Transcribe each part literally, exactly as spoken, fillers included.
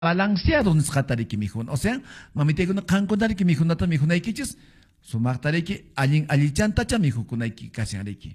balanceado nisqatariki mijun. O sea, mamitaykuna qankunariki mijunata mijunaykichis, sumaqtariki allin allichantacha mijukunayki kashanriki.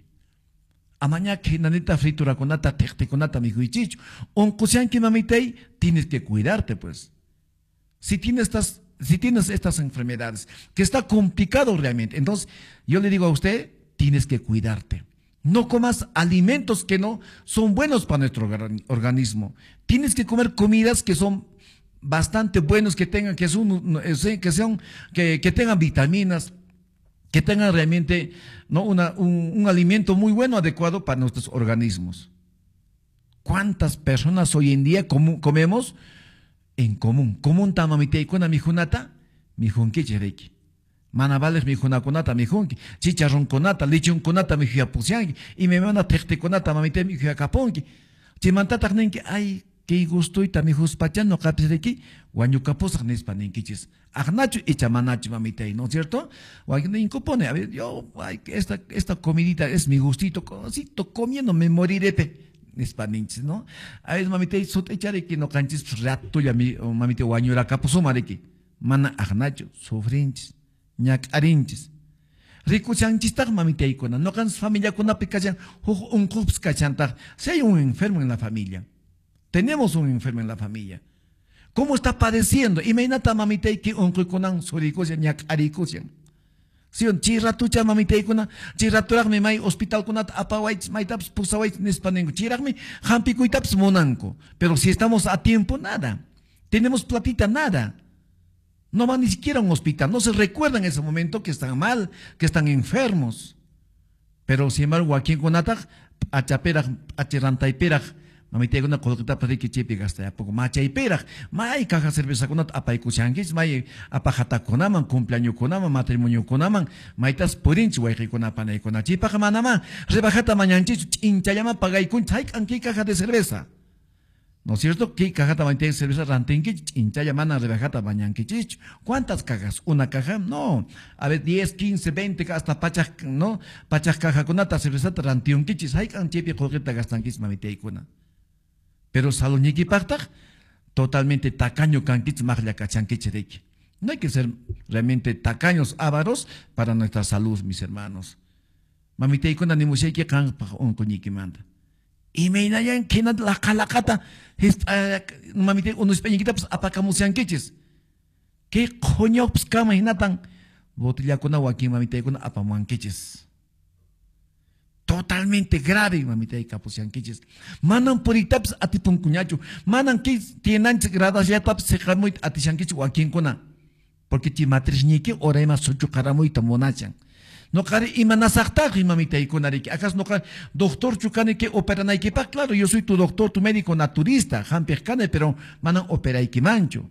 Amaña que nanita friturakunata, teqtikunata mijuychichu. Unqushanki mamitay, tienes que cuidarte pues. Si tienes estas, si tienes estas enfermedades, que está complicado realmente, entonces yo le digo a usted, tienes que cuidarte. No comas alimentos que no son buenos para nuestro organismo. Tienes que comer comidas que son bastante buenos, que tengan, que son, que sean, que, que tengan vitaminas, que tengan realmente, ¿no? Una, un, un alimento muy bueno, adecuado para nuestros organismos. ¿Cuántas personas hoy en día com comemos en común? Común tamamiteikuna mijunata, mijunkichereki. Manavales mijunakunata mijunki, chicharronkunata, lechonkunata mijuyapusianki, y me van a teqtikunata mamite mijuyakapunki. Chimantata ninki, ay, que gustoita mijuspachan no capisreki, guanyukapusak nispa ninkichis. Agnacho y chamanacho mamite, ¿no es cierto? Guanyunkupone, a ver, yo, ay, esta, esta comidita es mi gustito, cosito comiendo me moriré, pe. Nispa ninchis, ¿no? A ver, mamite, sot echareki no canchis rato ya mi mamite guanyurakapusumareki. Mana agnacho, sufrinchis. Ñak arinchis. Rikuchanchistag mamiteikuna. No can familia kuna picachan, un cups cachantag. Si hay un enfermo en la familia, tenemos un enfermo en la familia. ¿Cómo está padeciendo? Imagínate mamiteiki un kukunan surikuchan, ñak arikuchan. Si un chiratucha mamiteikuna, chiraturak me may hospital kunat apawaits, maitaps pusawaits nispanengo. Chirakmi, hampikuitaps monanco. Pero si estamos a tiempo, nada. Tenemos platita, nada. No van ni siquiera a un hospital, no se recuerdan en ese momento que están mal, que están enfermos. Pero sin embargo, aquí en Conataj, achaperaj, achirantaiperaj, mamite una colocata para que chepe gasta poco machaiperaj, may caja cerveza conat apaikuchanguis, may apajata conaman, cumpleaños conaman, matrimonio conaman, maitas purinch, guayri conapana y conachipa manama, rebajata mañanchich, hinchayama pagaikun, chaik anki caja de cerveza. ¿No es cierto? ¿Qué caja también tiene cerveza rantenquich? Hinchaya mana rebajata bañanquichich. ¿Cuántas cajas? ¿Una caja? No. A ver, diez, quince, veinte, hasta pachas, ¿no? Pachas caja con ata cerveza rantionquichis. Hay canchepi jojeta gastanquis mamiteikuna. Pero saloniqui partaj, totalmente tacaño canquich maglia cachanquichereki. No hay que ser realmente tacaños, ávaros para nuestra salud, mis hermanos. Mamiteikuna ni musheiki can un coñiqui manda. Y me inayan que na la calacata, mamite, unos peñiquitas, pues apacamusian queches. ¿Qué coño, pues, cama, imagínatan? Botella con agua aquí, mamite, con apamuan queches. Totalmente grave, mamite, capusian queches. Manan por itaps a tipun cuñacho. Manan que tienen gradas ya taps se jamuit a tishanquich o aquí en cona. Porque chimatriz ñique, ora más socho caramuita monachan. No care imanasaktak mamita ikonariki. ¿Acaso no care doctor chukane que operanaiki pa? Claro, yo soy tu doctor, tu médico naturista, hamperkane, pero manan operaiki mancho.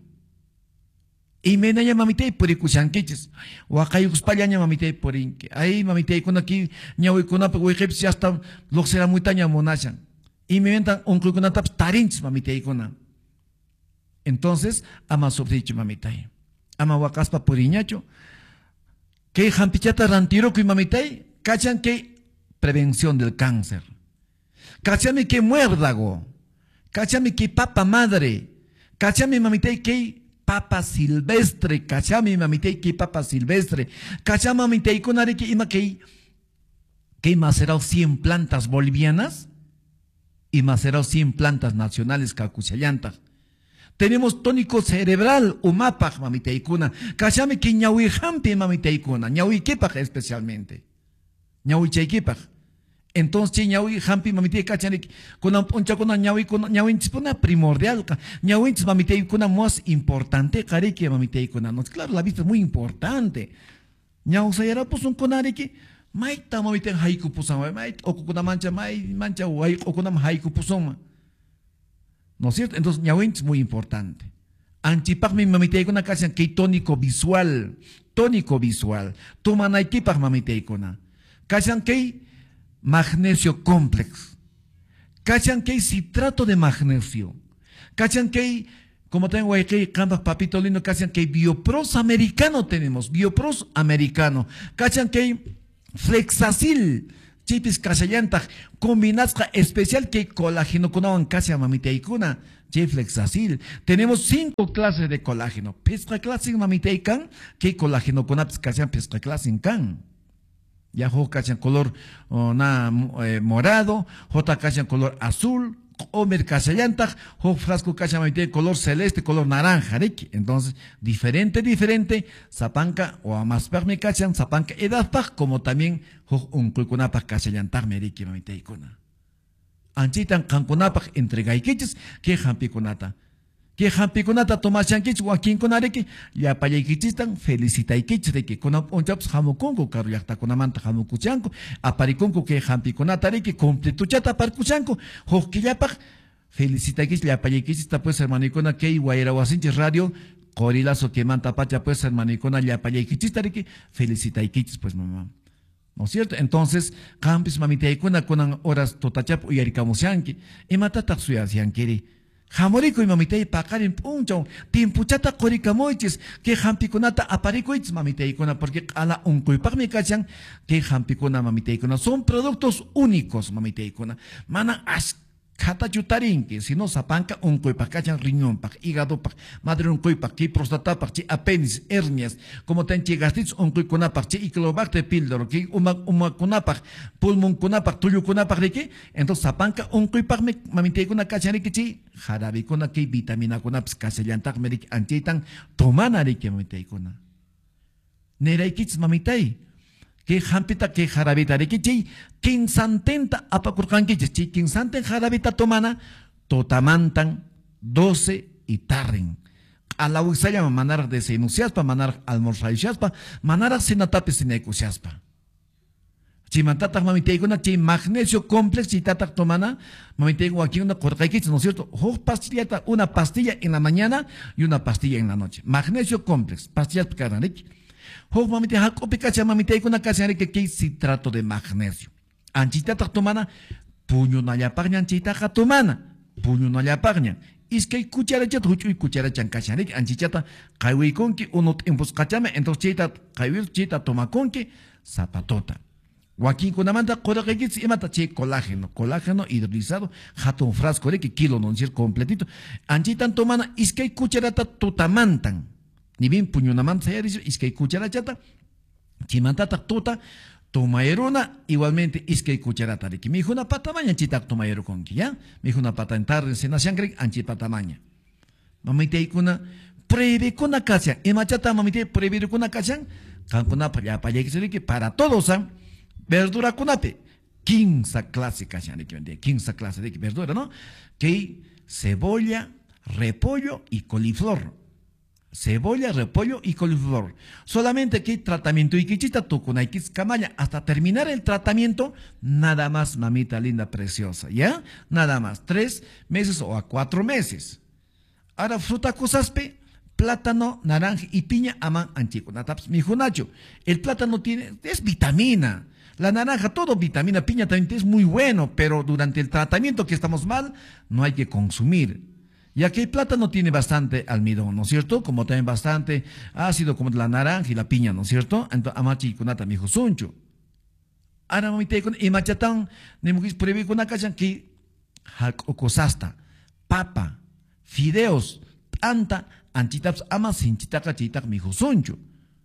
Y me naya mamita por ikuchanquiches. O acá yuspallanya mamita por inque. Ahí mamita ikona aquí ñawi ikona pe wejepsi hasta lo será muy taña monachan. Y me ventan un kukuna taps tarinch mamita ikona. Entonces, ama sofricho mamita. Ama wakaspa por iñacho. Que jampichata rantiro que mamitay, cachan que prevención del cáncer. Cachame que muérdago. Cachame que papa madre. Cachame mamitay que papa silvestre. Cachame mamitay que papa silvestre. Cachame mamitay con are que ima que que macerao cien plantas bolivianas y macerao cien plantas nacionales cacuchayanta. Tenemos tónico cerebral, umapaj, mamiteikuna. Cachame que ñawi hampi, mamiteikuna. Ñawi kipaj especialmente. Ñawi chaykipaj. Entonces, ñawi hampi, mamite, cachane, con un chacona ñawi, con ñawi chispuna primordial. Ñawi mamiteikuna más importante, careke, mamiteikuna. No, claro, la vista es muy importante. Ñawi sayara, pues un conareke. Maita, mamite, haiku pusama. Maita, okukuna mancha, mai, mancha, okunam haiku pusoma. ¿No es cierto? Entonces, ñahuin es muy importante. Anchipak mi mamiteikuna cachan que tónico visual, tónico visual. Tumanaikipag mamiteikuna. Cachan que magnesio complex. Cachan que citrato de magnesio. Cachan que, como tengo aquí, cantas papito lindo, cachan que biopros americano tenemos, biopros americano. Cachan que flexacil. Chipis kasayanta combinasca especial que colágeno kunawan kasya mamiteikuna che Flexacil. Tenemos cinco clases de colágeno. Pesca clase mamita can, que colágeno con apps que pesca clase can. Ya J en color oh, na, eh, morado, J en color azul, Omer Casallantag, J frasco mamita color celeste, color naranja. ¿Reki? Entonces, diferente, diferente, zapanca o más perme cachan, zapanca edad como también J un culcunapa Casallantag meriki mamita icona. Anchitan canconapag entregaikichis, que jampiconata. Que jampiconata tomashankich, Joaquín Conareki, ya payaikichitan, felicitaikichis de que con un chaps jamuconco, carriacta con amanta jamucuchanco, apariconco que jampiconata reki, completuchata parcuchanco, hoquillapag, felicitaikich, ya payaikichista pues hermanicona que iguaira wasinchis radio, corilazo que manta pacha pues hermanicona, ya payaikichista reki, felicitaikichis pues mamá. ¿No es cierto? Entonces, campis mamita ikuna kunan horas totachap uyarikamusyanki, imatata suyasyankiri. Jamorico y mamita y pakarin puncho, timpuchata korikamoichis, que jampikunata aparikoichis mamita ikuna, porque a la unkuipagmi kachan, que jampikuna mamita ikuna, son productos únicos mamita ikuna. Mana as Kata chutarinki, si no sapanca un coipa, cachan riñón, pak, hígado, pak, madre un coipa, ki prostata, pak, chi apéndice, hernias, como tenchi gastritis, un coicunapak, chi iclobacter píldoro, ki uma, uma kunapak, pulmón kunapak, tuyo kunapak, riki, entonces sapanca un coipa, mamite kuna cachaniki, chi, jarabi kuna, ki vitamina kunaps, casellantak, merik, anchitan, tomana riki, mamite kuna. Neraikits mamitei. Que jampita que jarabita de kichi, quinsantenta apacurcanquichis, chi quinsanten jarabita tomana, totamantan, doce y tarren. A la uxaya manar de senuciaspa, manar almorzayaspa, manar sinatape sinecusiaspa. Chimantata mamiteiguna, chi magnesio complex, chitata tomana, mamiteigo aquí una corcaiquichis, ¿no es cierto? Ho pastillata, una pastilla en la mañana y una pastilla en la noche. Magnesio complex, pastillas picaranich. Ho mamite hakopi kacha mamite kuna kacha que que citrato de magnesio. Anchita tomana puño na ya pagna anchita tomana puño na ya pagna. Es que cuchara chat huchu y cuchara chancacha rik anchichata kaiwi konki uno tiempos kachame entonces chita kaiwi chita toma konki zapatota. Joaquín kunamanta corregis y mata che colágeno, colágeno hidrolizado, jato un frasco de que kilo no decir completito. Anchitan tomana es que cucharata tutamantan. Ni bien puño una manta es que cucharachata, chimantata tota, tomaerona, igualmente es que cucharata de que mi hijo una pata maña chita tomaero con que ya, mi hijo una pata en tarde en la sangre, anchi pata maña. Mamite ikuna, preve con la casa, y machata mamite preve con la casa, cancuna para para que para todos, verdura cunape, quince clásica, quince clase de verdura, ¿no? Que cebolla, repollo y coliflor. Cebolla, repollo y coliflor. Solamente que tratamiento y quichita tucunaikis camaya. Hasta terminar el tratamiento, nada más, mamita linda, preciosa. ¿Ya? Nada más. Tres meses o a cuatro meses. Ahora, fruta cosaspe, plátano, naranja y piña, aman anchico. Nataps, mi junacho. El plátano tiene, es vitamina. La naranja, todo vitamina, piña también es muy bueno, pero durante el tratamiento que estamos mal, no hay que consumir. Ya que el plátano tiene bastante almidón, ¿no es cierto? Como también bastante ácido, como la naranja y la piña, ¿no es cierto? Entonces, amachi kunata mi suncho. Ahora mamite con imachatán, nemugis previ con acachan que halcocosasta, papa, fideos, anta, anchitaps ama sin chitaca chitak mi suncho.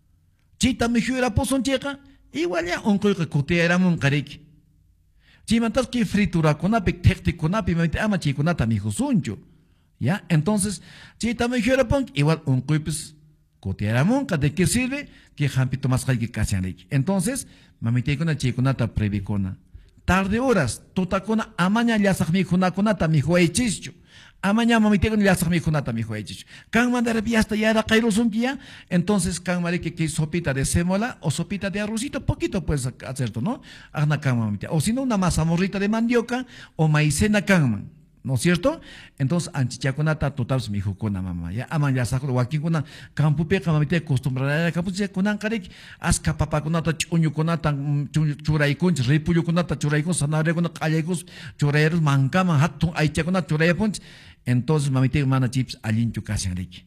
Chita mi juera poson checa, igual ya un coica coteara moncarek. Chimantas que fritura conapi, tecti conapi, mamite amachi kunata mi suncho. ¿Ya? Entonces, si también quiero poner igual un cuipes cotiaramonca, ¿de qué sirve? Que jampito más que casi. Entonces, mamite con la chiconata previcona. Tarde horas, totacona, amaña ya sahmi junaconata, mi juechicho. Amaña mamite con ya sahmi junata, mi juechicho. Can mandar hasta ya era cairosonquia, entonces can mare que sopita de sémola o sopita de arrocito, poquito puedes hacer, ¿no? Agna can mamite. O si no, una masa morrita de mandioca o maicena can. ¿No es cierto? Entonces, anchichaconata total mi jukuna mamá. Ya aman ya saco wakikuna campupe camamite acostumbrada capuche kunan karek aska papaconata chuñuconata churaikunch ripuyuconata churaikun sanarego kayagus churairos mancama hatun aichaconata churaipunch. Entonces, mamite mana chips alinchu casianrik.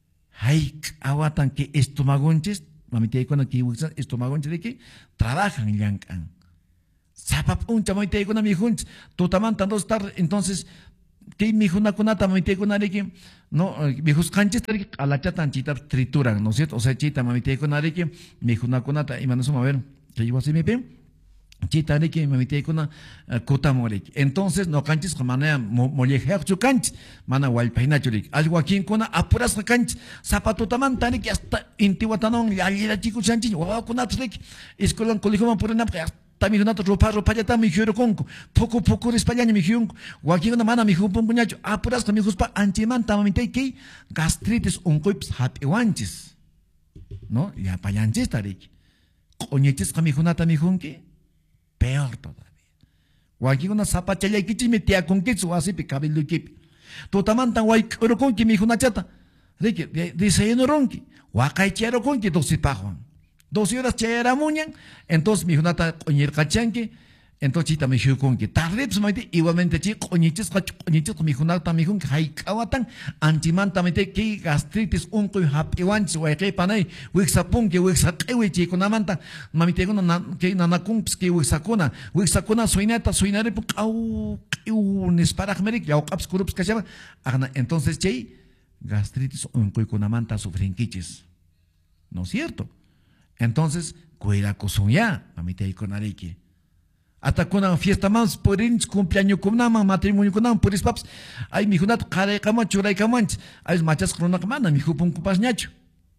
Hay awatan que estomagonches, mamite con aquí estomagonches de que trabajan en yankan. Zapap un chamoite con mi hunch, totaman tanto estar entonces que mijunakunata mamitaykunariki, no, mijuskanchis tarik alachatan chita trituran, ¿no es cierto? O sea, chita mamitaykunariki, mijunakunata, y manosuma a ver, que llevo así mi pe. Chita riki mamitaykuna kutamuriki. Entonces no canchis manaya mollejeaqchu canchis, mana walpaynachurik. Algo aquí en kuna apurasqa canchis, zapatutamanta riki hasta intiwatanon allirachikushanchis, wawakunatas riki, escuelan colegioman purinapqa hasta mijunata ropa ropallata mijiurukunku, poco poco rispallaña mijunku, wakikuna mana mijunpunkuñachu, apurasqa mijuspa anchimanta mamitayki gastritis unquypis hap'iwanchis, ¿no? Ya payanchista riki. Qoñichisqa mijunata mijunki, peor todavía. Wakikuna zapachallaykichis mi tiakunkichu wasipi kabiluykipi. Tutamantan wayk'urukunki mijunachata. Riki, desayunuronki. Waqaycharukunki dosipaqwan. Doce horas chayaramuñan, entonces mijunata qoñirqachanki, entonces chita mijiukunki. Tarrips maite igualmente chi qoñichisqa qoñichisqa mijunata mijunki hayk'awatan anchimanta maite ki gastritis unquy hap'iwanchis wayqiypanay wiksapunki wiksaq'iwi chaykunamanta mamitaykuna ki nanakunpis ki wiksakuna wiksakuna suynata suynaripu q'aw q'iw nisparaqmirik llawq'apis kurupis kashama aqna entonces chay gastritis unquykunamanta sufrinkichis, ¿no es cierto? Entonces cuidakusunya mamitaykunariki. Hasta kuna fiesta más por in cumpleaños kunama matrimonio kunama por paps ay mi junat kare kama churay kamanch ay machas krona kamana mi jupun kupas ñacho.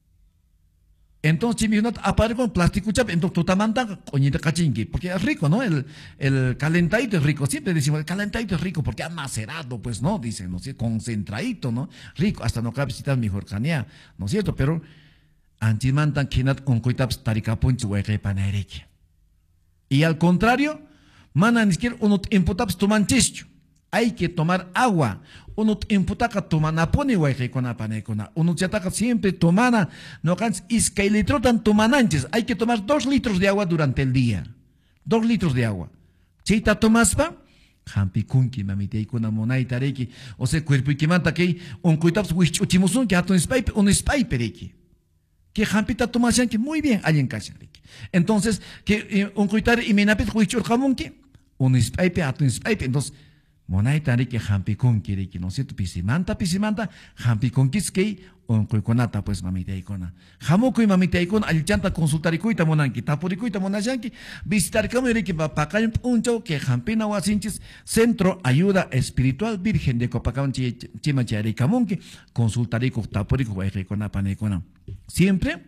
Entonces mi junat apare con plástico chap entonces totamanta coñita cachingi porque es rico, ¿no? El el calentadito es rico, siempre decimos el calentadito es rico porque ha macerado, pues no, dicen, no sé, concentradito, ¿no? Rico, hasta no cabe citar mejor canea, ¿no es cierto? Pero anchimantan kinat onkoitaps tarikapunchi huequepanerique. Y al contrario, mana ni siquiera uno imputaps tomanchischo. Hay que tomar agua. Uno imputaka tomana pone hueque con apanecona. Uno chataka siempre tomana, no cans iscailitrotan tomananches. Hay que tomar dos litros de agua durante el día. Dos litros de agua. Chita tomaspa, hampi kunki mamite ikuna monaita reki. O sea, cuerpo y que manta que un cuitaps wichuchimusun que hato un spaipe, un spaipe reki. Que jampita tomasan que muy bien alguien casa. Entonces, que eh, un cuitar y menapit huichur jamunki, un spaipe a un spaipe. Entonces, monaita que jampi kunki reki, ¿no es cierto? Pisimanta, pisimanta, jampi kunkis que un cuiconata, pues mamita icona. Jamuco y mamita icona, al chanta consultar y cuita monanki, tapuricuita monashanki, visitar como reki papacay puncho que jampina wasinchis, Centro Ayuda Espiritual Virgen de Copacabana Chimachari Camunki, consultar y tapurico, guayrecona, panecona. Siempre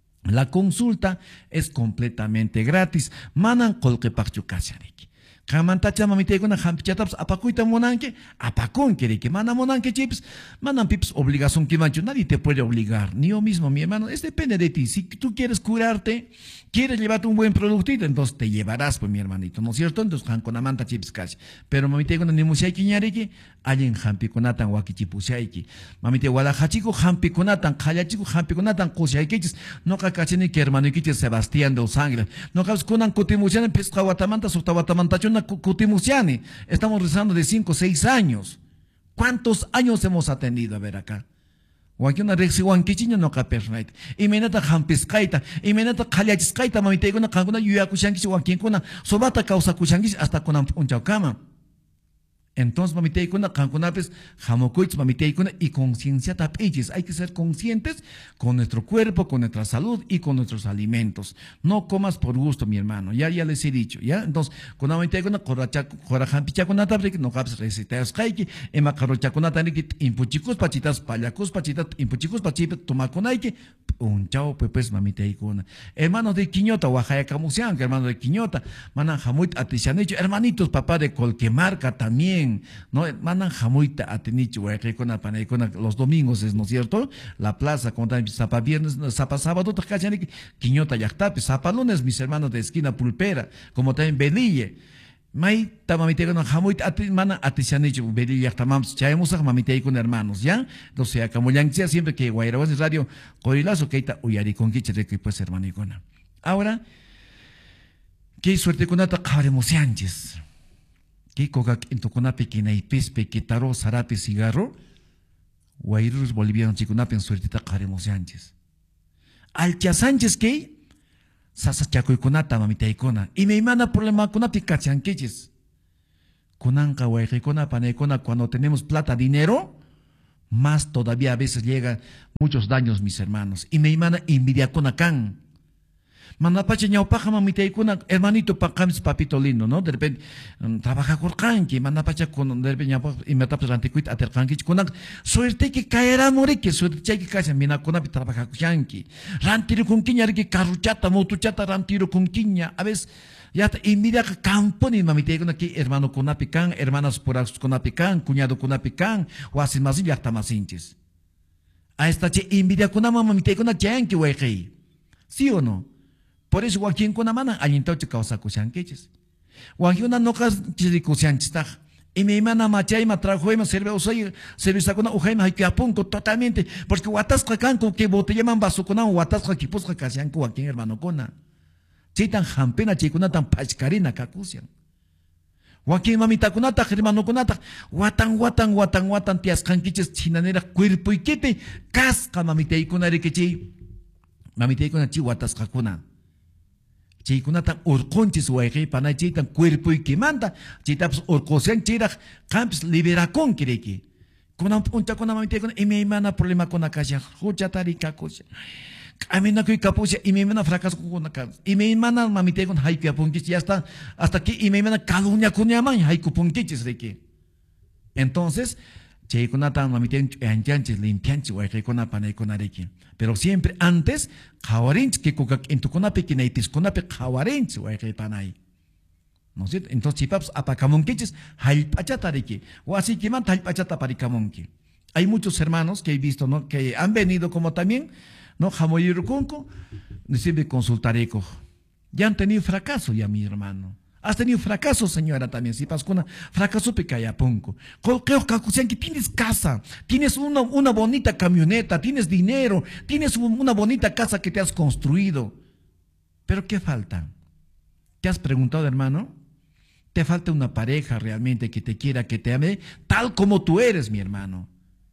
la consulta es completamente gratis. Manan kolke pachu kasariki. Kamantacha mamitaykuna hampichataps apakuita monanke, apakunke riki. Mana monanke chips, manan pips obligación que mancho. Nadie te puede obligar, ni yo mismo, mi hermano. Es depende de ti. Si tú quieres curarte, quieres llevarte un buen productito, entonces te llevarás, pues mi hermanito, ¿no es cierto? Entonces, hankonamanta chips casi. Pero mamitaykuna ni musiaiki ñariki, allen hampikunatan wakichipusiaiki. Mamite walajachiku hampikunatan, kallachiku hampikunatan kusiaikichis. No kakachini que hermanikichis Sebastián de Los Ángeles. No kabs kunan kutimusiani pesca guatamanta, sutaguatamanta Kutimusiani. Estamos rezando de cinco o seis años. ¿Cuántos años hemos atendido a ver acá? Wakina rexi wankichiño no kapernait. Imenata hampiskaita, imenata kaliachiskaita mamitaykuna kankuna yuyakushankichi wakinkuna sobata causa kushankichi hasta kunan punchawkama. Entonces, mamitaykuna, kankunapes, jamokuich, mamitaykuna, y conciencia tapichis. Hay que ser conscientes con nuestro cuerpo, con nuestra salud y con nuestros alimentos. No comas por gusto, mi hermano. Ya, ya les he dicho, ¿ya? Entonces, con mamitaykuna, korajampichakuna tabrik, no caps recetas kaiki, ema karochakuna tarik, impuchicus pachitas, payacus pachitas, impuchicus pachitas, tomakunaiki, un chao, pues, pues, mamitaykuna. Hermanos de Quiñota, Oaxaca, hermano de Quiñota, manan jamuit atishanicho, hermanitos, papá de Colquemarca también. No, mandan jamuita a Tenichi, Huayquecona, Panecona, los domingos, ¿no es cierto? La plaza, como también Zapa viernes, Zapa sábado, Quiñota, Yactapi, Zapa lunes, mis hermanos de esquina Pulpera, como también Belille. May tamamitegon jamuita mana atishanichi Belille, Yactamams, Chaemusa, mamite con hermanos, ¿ya? Entonces, acá Moyanxia, siempre que Guayraguas Radio, Corilazo, Keita, Uyari con Kiche, que pues hermanicona. Ahora, qué suerte con ata Caremos Sánchez. Que coca en toconape que naipes pequetaro sarape cigarro, guairus bolivianos chicunape en suertita caremos Sánchez. Alcha Sánchez que sasa chaco y conata mamita icona. Y me imana problema con api cachanqueches. Kunanka, Waikikuna, Panekuna, cuando tenemos plata, dinero, más todavía a veces llegan muchos daños, mis hermanos. Y me imana envidia con acán. Manapacha ñaupaja mamiteikuna, hermanito pakamis papito lindo, ¿no? De repente, um, trabaja con kanki, manapacha con, de repente, ñaupaja, y me tapas ranticuit, ater kanki, con suerte que caerá morique, suerte que cae, mina con api trabaja con yanki. Rantiro con quiña, que carruchata, motuchata, rantiro con quiña, a veces, ya envidia campo ni mamiteikuna aquí, hermano con apican, hermanas por con apican, cuñado con apican, o así más y hasta más hinches. A esta che envidia con ama mamiteikuna yanki, güey. ¿Sí o no? Por eso, Joaquín con la mano, alguien te ha causa cuchanqueches. Joaquín no cas chiricuchanchista. Y mi hermana machay ma trajo y ma sirve o soy servicio con ujaima hay que apunco totalmente. Porque guatasca canco que bote llaman vaso con agua, guatasca que pusca casianco Joaquín hermano cona. Chitan jampena chicuna tan pachcarina cacusian. Joaquín mamita conata, hermano conata. Guatan, guatan, guatan, guatan, tias canquiches chinanera, cuerpo y quete. Casca mamita y conare que chi. Mamita y con chi guatasca cona. Chaykunatan urqunchis wayqiypanay chaytan cuerpuykimananta chaytapas urqusian chayraq qampis liberakunki riki. Kunan p'unchakuna mamitaykuna imaymana problemakuna kashan huchata rikakusha. Caminakuy kapusha imaymana fracasukuna kashan. Imaymana mamitaykuna haykuyapunkichis y hasta hasta que imaymana calumniakuñaman haykupunkichis riki. Entonces, chaykunatan mamitaykuna anchanchis limpianchis wayqaykuna panaykuna riki. Pero siempre antes, jawarinch que coca en tu conape que naitis conape jawarinch o hay panay. ¿No es cierto? Entonces, chipaps apacamonquiches, halpachatariki, o así que man halpachata paricamonqui. Hay muchos hermanos que he visto, ¿no? Que han venido como también, ¿no? Jamoyircunco, sirve consultareco. Ya han tenido fracaso ya, mi hermano. Has tenido fracaso, señora, también. Si pascuna, fracaso pecayapunco. Creo que tienes casa, tienes una, una bonita camioneta, tienes dinero, tienes una bonita casa que te has construido. Pero ¿qué falta? ¿Te has preguntado, hermano? Te falta una pareja realmente que te quiera, que te ame, tal como tú eres, mi hermano.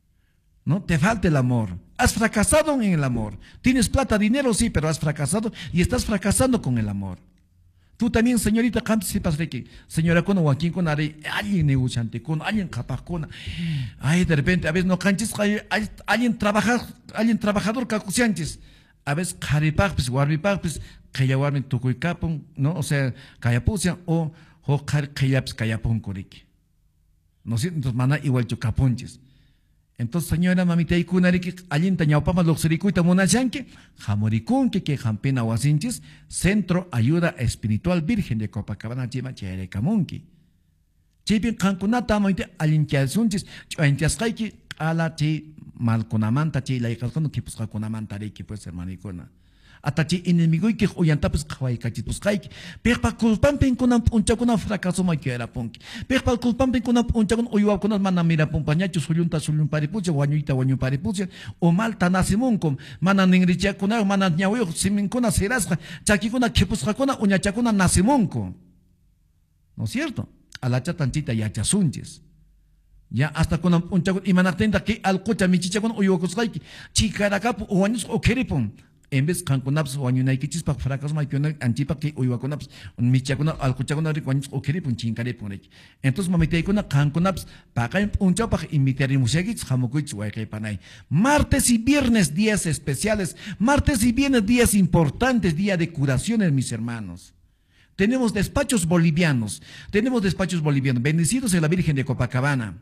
¿No? Te falta el amor. Has fracasado en el amor. Tienes plata, dinero, sí, pero has fracasado y estás fracasando con el amor. Tú también, señorita, sepas de que, señora, con Joaquín, con alguien negociante, con alguien capaz, con, ay, de repente, a veces no canches, alguien trabajar, alguien trabajador, cacucianches, a veces, caripapis, guarbipapis, cayawarme, tucuicapun, ¿no? O sea, cayapucian, o, o cayapis, cayapun, corique. ¿No es cierto? Entonces, mana, igual chucapunches. Entonces, señora, mamita, y kunariki, allí tañaupama, loxericuita, monachanque, jamoricunque, que jampena huasinches, Centro Ayuda Espiritual Virgen de Copacabana, chima, cherecamunqui. Chipin, cancunata, mamita, allí que asunches, chuantiascaiki, ala, chi, malconamanta, chi, la hija, cuando que pues, caconamanta, reiki, pues, hermanicona. Atachi enemigo y que oyantapes kawai kachipus kaiki. Perpa culpan pen con un chacuna fracaso ma quiera ponki. Perpa culpan pen con un chacun oyua con mana mira pompañacho suyunta suyun paripucha guanyuita guanyu paripucha o malta nasimunkum mana ningricha kuna mana ñawo simin kuna serasca chaki kuna kipus kuna uña chacuna nasimunko. ¿No es cierto? A la chatanchita ya chasunches. Ya hasta con un chacun y manatenda que al cocha michicha con oyua kuskaiki. Chicarakapu o años o keripon. En vez cancunaps o año naikichis pa fracas maikona anchipa que uiwa conaps un michacuna al cuchacuna ricuaños o querip un chincare poneki. Entonces mamiteikuna cancunaps pa caen un chapa invitari museguich jamokuich huayque panay. Martes y viernes días especiales, martes y viernes días importantes, día de curaciones, mis hermanos. Tenemos despachos bolivianos, tenemos despachos bolivianos, bendecidos en la Virgen de Copacabana.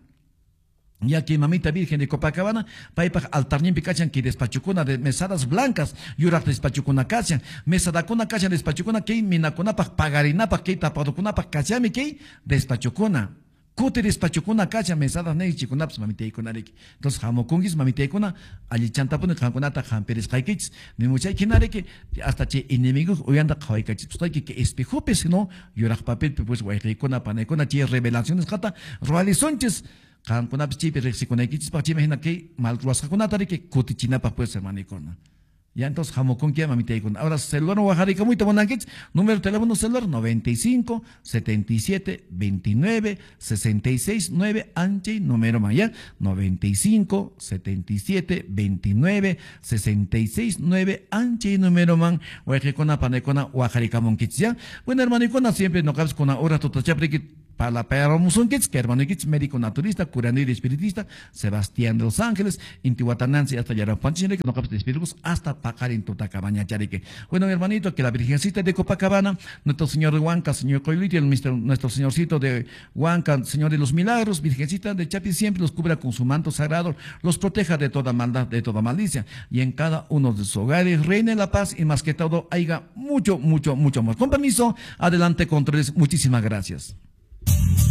Ya que mamita Virgen de Copacabana, paipa altarñen picachan que despachucuna de mesadas blancas, yurak despachucuna cachan, mesadacuna cachan despachucuna que minacuna pa pagarinapa que tapadocuna pa cachame que despachucuna. Cute despachucuna cachan mesadas ne chicunaps mamita iconareki. Entonces jamocungis mamita icona, allí chantapone janconata jamperes kaikich, ni mucha que hasta che enemigos oyanda kawaikachis, pues que que espejope, sino yurak papel, pues guayicona panecona, che revelaciones jata, roalizonches. Kan kuna pichi perexi kuna kichis pa chi imagina que mal ruasca kuna tari que cotichina pa pues hermanicona. Ya entonces jamo con que mamita con. Ahora celular no bajarica muy tamonanquich, número de teléfono celular noventa y cinco, setenta y siete, veintinueve, sesenta y seis, nueve anche número maya noventa y cinco, setenta y siete, veintinueve, sesenta y seis, nueve anche número man hueque con panecona bajarica monquich ya. Bueno hermanicona siempre no cabes con hora total que para la perro musunquits, que hermano Iquits, médico naturista, curandero y espiritista, Sebastián de los Ángeles, Intihuatanansi, hasta Yarapanchile, que no capes de espíritus, hasta Pacarin, Totacabaña, Charique. Bueno, mi hermanito, que la Virgencita de Copacabana, nuestro señor de Huanca, señor Coiliti, el mister, nuestro señorcito de Huanca, señor de los milagros, Virgencita de Chapi, siempre los cubra con su manto sagrado, los proteja de toda maldad, de toda malicia, y en cada uno de sus hogares reine la paz y más que todo haya mucho, mucho, mucho amor. Con permiso, adelante con tres. Muchísimas gracias.